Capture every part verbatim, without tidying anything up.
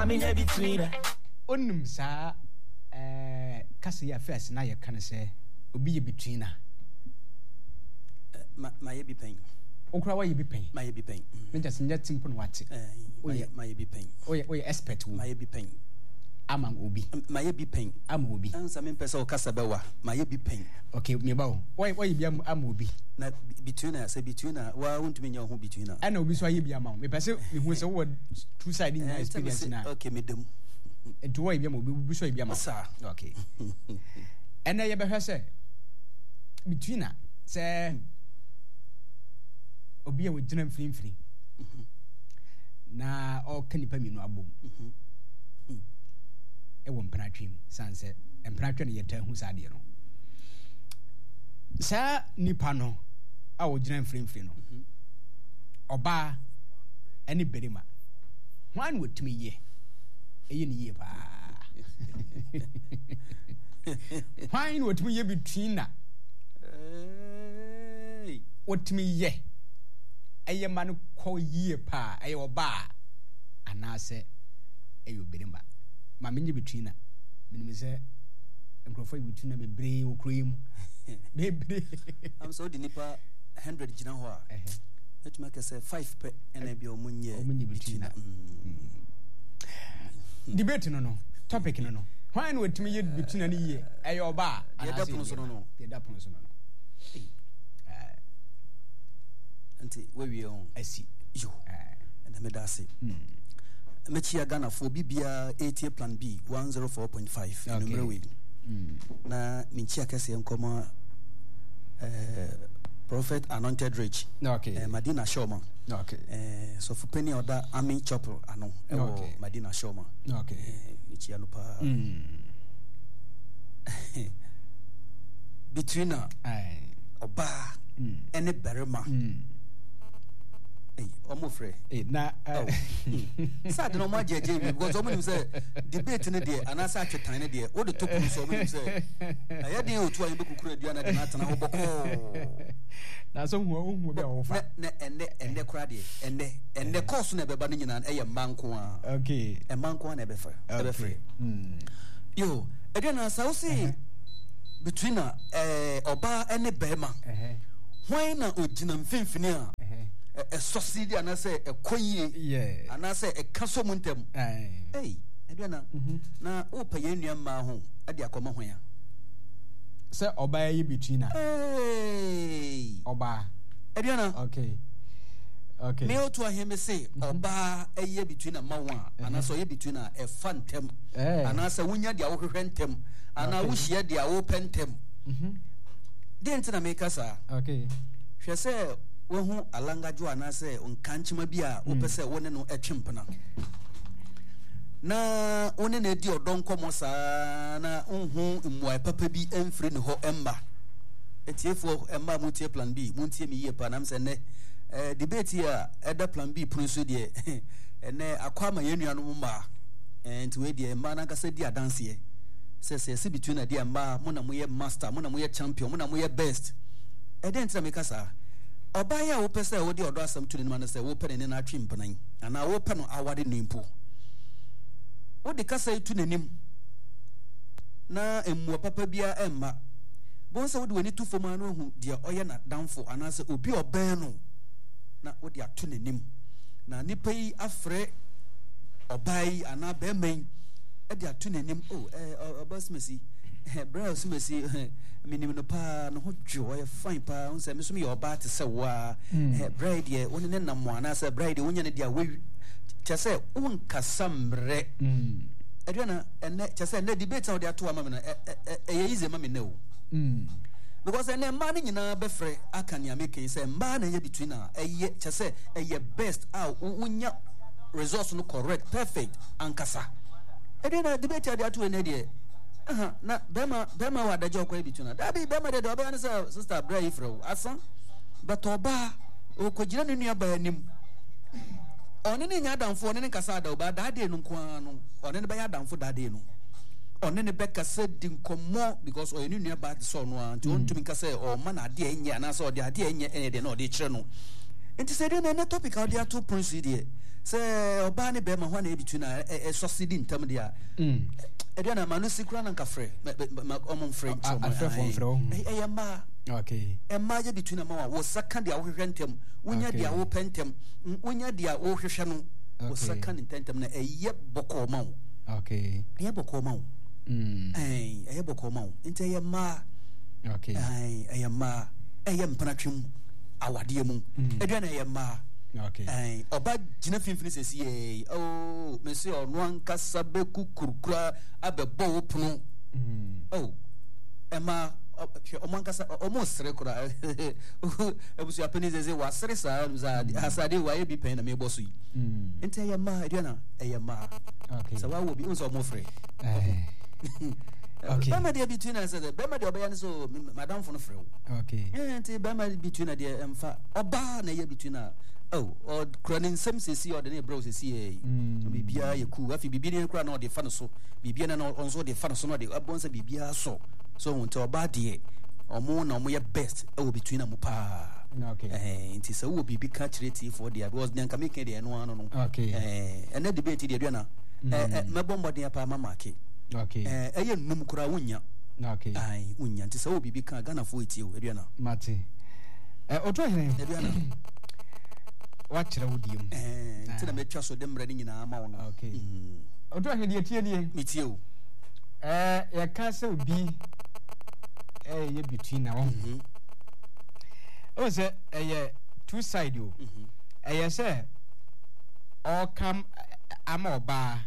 Mami ne between her. Onum sa eh kase ya first na ye kan say obi ye between her. Ma ma ye bi pen. Okura wa ye bi pen. Ma ye bi pen. Me just nyet timpo no wate. Eh ma ye bi pen. Oye oye expert wo. Ma ye bi pen. Amang obi. Ma ye bi pen. Am obi. Ansa me pesa o kasa bewa. Ma ye bi pen. Okay, me ba wo. Oye oye bi am am obi. Na between her say between her wa wontumi nya ho between her. Ana obi so aye bi am. Me pese me hu say wo two side in experience na. Okay, me dem. Enti wo bi am obi bi so aye bi am. Okay. Ena ye be hwe say between her say obi a wo gina mfiri mfiri. Na o kanipa minu abom. E wo mpratwem sanse mpratwe ne yeta hu sa de no. Sa nipa no a wo gina mfiri mfiri no. Oba eni berima. Hwan wotimi ye? Eye ni ye pa. Hwan wotimi ye between na? Eh wotimi ye. Eye man ko ye pa eye oba anase eye berima. Ma menye between na. Menim say enkrofo between na bebre okroyim. Bebre. Am so the nipa one hundred gina ho a. Eh. Let me say five pe na bia omunye. Omunye between na. Debate no no. Topic no no. Why no wetimi ye between na ye eye oba anase. Ye da pono so no no. Ye da pono so no no. Eh. Anti we we on. Asi. Yo. Eh. And me da say. Mm. Mechia Ghana for Bibia eighty plan B one oh four point five number we na minchia kese nkoma eh Prophet Anointed Rich okay eh, Madina Shoma okay eh so for penny order Army Chapel ano eh okay. Madina Shoma okay eh minchia no pa mm. between eh oba mm. ene berema mm. Hey, omo frɛ. Eh na sa de no ma jeje bi because omo nim say debate ne de anasa atwetan ne de wo de top no so omo nim say aye de otu ayi be kukura adua na de na tana ho bɔkɔ. Na so hu hu be wo fa. Ne enne enne kura de enne enne course na be ba no nyina eye manko a. Okay. E manko na be fa. E be frɛ. Mm. Yo, e de na sa wo say between eh oba ene bema. Eh. When na ogina mfimfini a. A society and I say a koye, yeah, and I say a casomuntem. Hey, Adriana, now open your maho at the Acomahoya. Sir, obey you between us. Hey, Oba, Adriana, okay, okay. Me to him say, Oba a year between a mawa, and I saw you between a phantom, and I say, when you're the opentem, and I wish you had the open tem. Didn't make us, okay. She said, we hu alanga jo anase onkanchima bia wo pese woni no etwempena na woni na di odonkomo saa na unhu mmoa papa bi emfiri ne ho emma etiefo emma mutie plan B muntie mi ye pa na mse ne eh debate ya eda plan B prinso de ene akwama yenua no mma enti we de emma na kasa di adanse se se se between na de emma mo na mo ye master mo na mo ye champion mo na mo ye best e den tira me kasa Obaya wo pese wo de odo asam tu ne ma no se wo pe ne na atwe mpanan ana wo pe no awade no mpo wo de kasa tu nanim na emu papa bia emma bon se wo de wani tu foma no hu de oye na danfo ana se obi oban no na wo de atu nanim na nipa yi afre obai ana be men e de atu nanim oh eh obasmesi bra osmesi minim no pa no ho dwo e fine pa on se me so me oba te se wa eh bride ye woni ne nam ana se bride wonya ne dia we che se won kasamre mm edwana ene che se ne debate on dia to ama me no e ye easy ma me no mm because ene ma ne nyina be frɛ aka ne ameke se mba na ye between na e ye che se e ye best out wonya resource no correct perfect ankasa edwana debate dia to ene dia aha na bema bema wa dajo kwa bitu na dabi bema de oba na say sister bra ifro asan but oba o kojira ne nua ba anim oni ne nya danfo oni ne kasa da oba da de no nko anu oni ne ba ya danfo da de no oni ne be kasa di nkomo because o ni nua ba so no anti on tumi kasa o ma na de enye na so de ade enye ene de na o de kire no enti say de na topic how dey to prince dey say oba ne be ma ho na between na e subsidy ntam dia mm e na manu sikura na nkafre omon french afre fon fro e e ma okay e ma je between na ma wo second dia wo hwehwe ntem wonya dia wo pentem wonya dia wo hwehwe no wo second ntem na e ye boko ma wo okay e ye boko ma wo mm eh e ye boko ma wo ente ye ma okay eh e ye ma e ye mpanatwem awade mu e dia na ye ma okay eh oba gina finfini sesi eh oh me se ono ankasa be kukurukura abebo wopono mm oh ema omo ankasa omo sere kura ebusu apeni zeze wa sere sa hasade wa ye bi pen na me boso yi mm ente ya ma ediana eya ma okay so wa wo bi unso omo free eh okay bema dia between us the bema dia oba so madam for no free okay eh ente bema between dia emfa oba na ye between na oh or craning some sesi or the bro sesi eh bibia ye ku afi bibia ne kura na de fa no so bibia na onso de fa no so no de abonsa bibia so so until oba de omo na omo ye best e wo between am pa okay eh nti se wo bibi catch rate for there because dem ka make there no ano no okay eh ene debate there na eh mebombo de pa mama ke okay eh eye num kura wunya okay ai wunya nti se wo bibi ka Ghana fo etie wo there na mate eh oto hene there na wachira wudiem eh nti na metwa so de mra ni nyina ma wo no okay oto hene de tie die metie wo eh ya ka se obi eh ye between na wo o se eh two side o eh say all come ama oba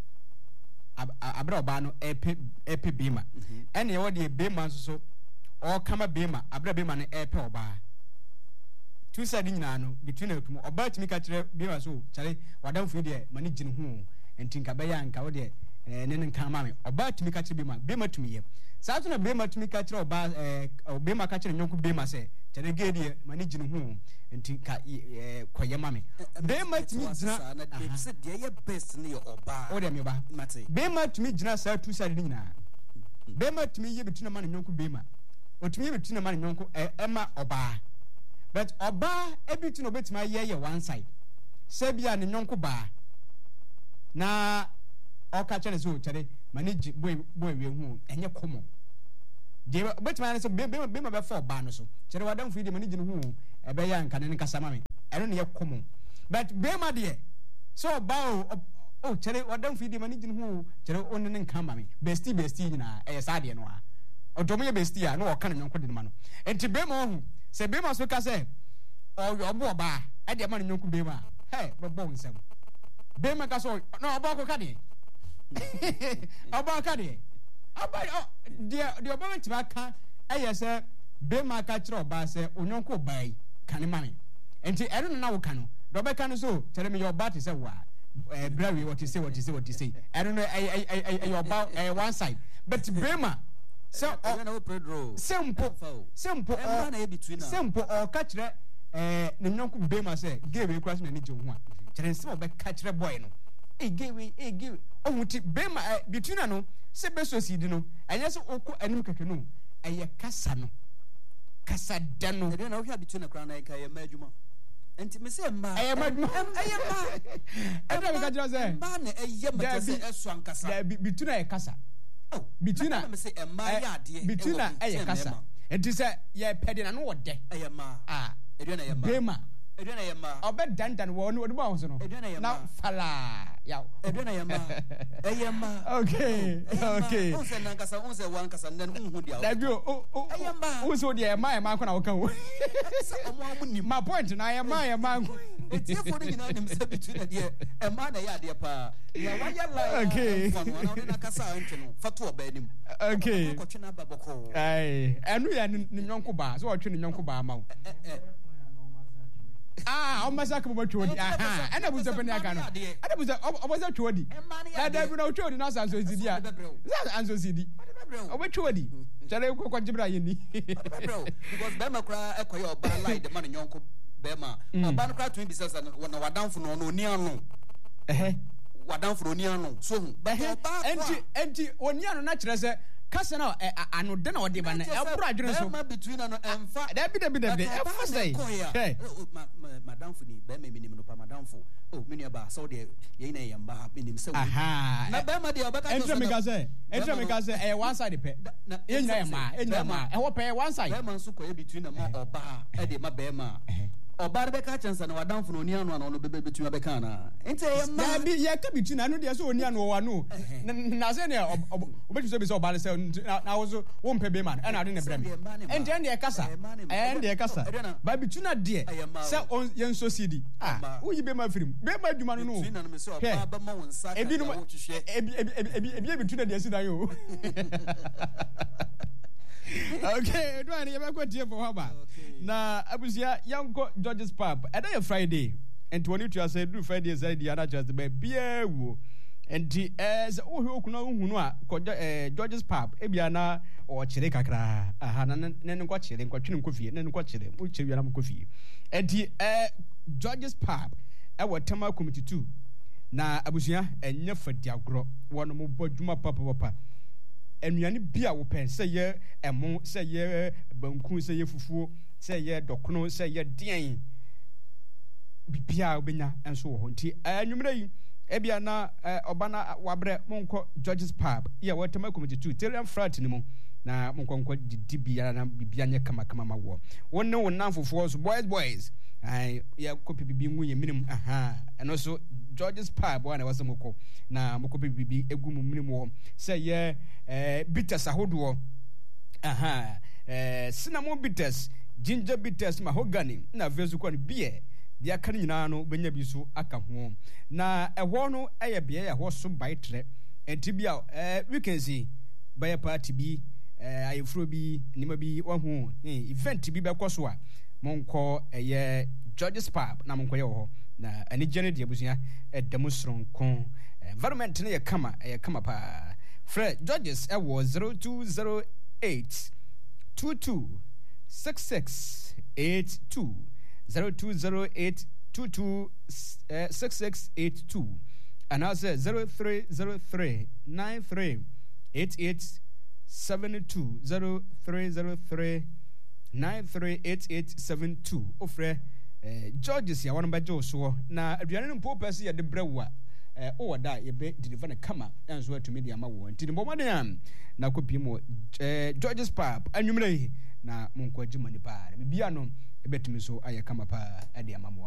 abra oba no epe epe bema ene ye wo de bema so all come bema abra bema no epe oba two side nyina no between etum oba timi ka kire bema so chare wadamfu de mani gine ho enti nka be ya nka wo de eh ne nka ma me oba timi ka kire bema bema tumi ye saa to na bema tumi ka kire oba eh bema ka kire nyonko bema se chere gedi mani gine ho enti ka eh koye ma me bema tumi gina na de se de ye best ne ye oba o de me ba bema tumi gina saa two side nyina bema tumi ye betuna ma nyonko bema o tumi ye betuna ma nyonko eh ema oba but oba ebitu no betuma ye ye one side se bia ne nyonko ba na oka chere so chere manage boy boy we hu enye komo de betuma ne so be be be ma be for ba no so chere wadam fu de manage no hu e be ya nka ne nkasa ma me eno ne ye komo but be ma de so ba o o chere wadam fu de manage no hu chere onne ne nka ma me bestie bestie nyina e sa de no a odomo ye bestie a no oka ne nyonko de ma no enti be ma hu se be ma so ka se o yo bo ba e de ma nyonku be ma he bo bo nsem be ma ka so no oba ko ka de oba ka de oba de de oba ma tiba ka e ye se be ma ka kire oba se onyonku ba yi kan ma me enti e no na wo ka no do be ka no so tell me your ba ti se wa eh brawi what you say what you say what you say I don't know I I I your ba one side but be ma so no pedro simple simple eh na e between simple o ka kire eh ne nyonko be ma say give crash na ni je ho a kire nse o be ka kire boy no e give e give o huti be ma between no se be so sidi no anya se okọ anim keke no eye kasa no kasa da no e na o hwa between na kra na ka ye ma adwuma enti me se ma eye ma adwuma eye ma e da be ka kire say ba na eye ma se eso ankasa da between e kasa oh between na me se e ma ya de between na eye kasa enti se ye pede na no wo de eye ma ah e na ye ma bema e na ye ma obe dandan wo no wo so no na fala ya e na ye ma e ye ma okay okay o se na nkasa o se wan kasa nden unhu dia da bi o o e ye ma o so dia ma e ma ko na wo kan wo omo amuni my point na ye ma ye ma etiefo ni nyina nim se between de e ma na ya de pa ya wa ya la okay na na kasa anke no fato oba anim okay ko twe na baboko ai enu ya ni nyonko ba so wo twe ni nyonko ba ma ah o masa ka bo twodi aha ana bu zepe ni aka no ana bu ze o bo ze twodi na da bi na twodi na sanso zidi a sanso zidi o bo twodi chale ko ko jibra yeni because be ma kra ekoye oba lie de man nyonko be ma oba no kra to bi sasa na wadanfo no no ni ano eh wadanfo ni ano so hu enti enti oni ano na kire se kasa na ano de na ode ba na e bro adwene so ma between no emfa da bi da bi da bi e fa say madam fu ni be me minim no pa madam fu oh me nua ba so de ye na ye mba minim se aha na be ma de obaka entra me ka say entra me ka say e one side pe e nyina ye ma e nyina ma e wo pe one side be man so ko ye between na ma oba e de ma be ma oba be ka chansa na wadam fu no ni anu anu no be between be ka na ente ye ma da bi ye ka between anu de so oni anu wa no na say ne obetu so be so oba le say na wo so wo mpe be man e na ade ne brem ente ende e kasa e ende e kasa ba between ade say ye so cd ah wo yi be ma firim be ma adwuma no no between na me say oba ba ma won saka ebi no ebi ebi ebi between ade si dan yo okay do ani ye ba kwatie for haba na abusia yanko George's Pub and then Friday and twenty two say do Friday is the other just be bia wo and as oh hu kuno hu no a George's Pub e bia na o kire kakra aha na ne nko kire nko twene nko fie ne nko kire o kire na nko fie and eh George's Pub e wo tema committee two na abusia enye fadi agro wono mo bodwuma papa papa enuane bia wo pen say ye emo say ye banku say ye fufuo say ye dokono say ye den bibia obenya enso wo nti anwumre yi e bia na obana wabre monko George's Pub ye watema committee two terian frat ni mu na monko nko didi bia na bibia nye kama kama mawo wonne wonnan fofo so boys boys ai ye kopi bibi nwu ye minim aha eno so George's Pub wana wase moko na moko bibi egu mu minim wo say ye eh bitters ahodo aha eh cinnamon bitters ginger bitters mahogany na vezu kwa beer dia kan nyina no benya bi so aka ho na eho no eye bia ya ho so baitre enti bia eh we can see by party bi eh ayefro bi nima bi wahu event bi be koso a monko eye George's Pub na monko ye ho na ani gene de abusia edam sronkon environment ne ye kama ye kama pa Fred George's e was zero two zero eight two two six six eight two zero two zero eight two two six six eight two and also zero three zero three nine three eight eight seven two zero three zero three nine three eight eight seven two ofre eh George's ya wonu beje so na aduane no popesi ya de brewa eh o da ye be deliver na kama enso atumi de ama wo nti mbomade am na kopi mo eh George's Pub anwumre na monkwaji mani pa bibia no ebetumi so aye kama pa ade ama mo